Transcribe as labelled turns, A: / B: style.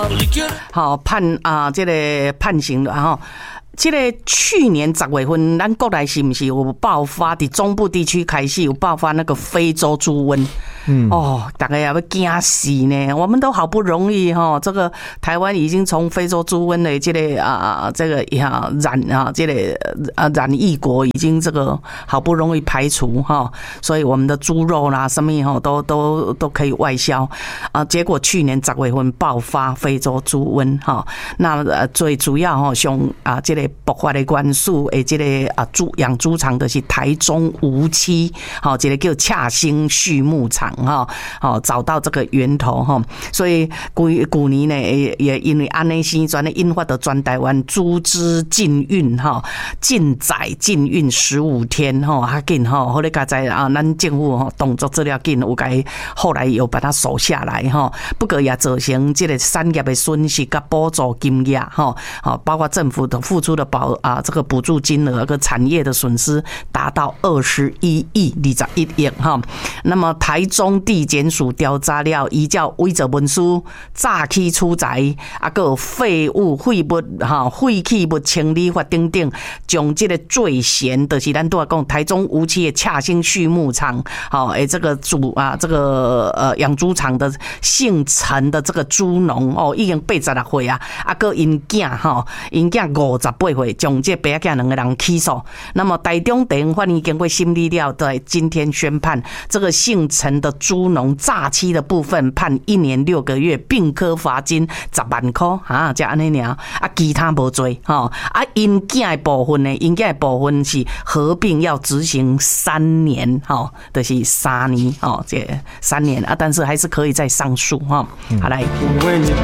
A: 好判这个判刑了哈。这个去年10月份，咱国内是不是有爆发？在中部地区开始有爆发那个非洲猪瘟。大家也要惊死呢。我们都好不容易哈，这个台湾已经从非洲猪瘟的这个这个染疫国已经这个好不容易排除哈，所以我们的猪肉啦什么哈都可以外销结果去年10月份爆发非洲猪瘟哈，那最主要哈像这个爆发的关系的这个养猪场的是台中梧栖这个叫洽兴畜牧场找到这个源头所以去年呢也因为安尼生全引发到全台湾猪只禁运禁宰禁运15天较紧好咧加在咱政府动作资料紧有该后来有把它守下来不过也造成这个产业的损失跟补助金额包括政府的付出的这个补助金额跟产业的损失达到21亿21亿那么台中地检署调查了，依照伪造文书、诈欺取财，还有废物、废弃物清理法等等，将这个罪嫌，就是咱都要讲台中梧栖的洽兴畜牧场，这个这个养猪场的姓陈的这个猪农已经86岁啊，还有因囝58岁，将这爸囝2个人起诉。那么台中地方法院经过审理了，在今天宣判，这个姓陈的猪农诈欺的部分判1年6个月，并科罚金10万块才安尼尔其他无罪因囝的部分呢，因囝的部分是合并要执行3年就是3年这3年但是还是可以再上诉好来。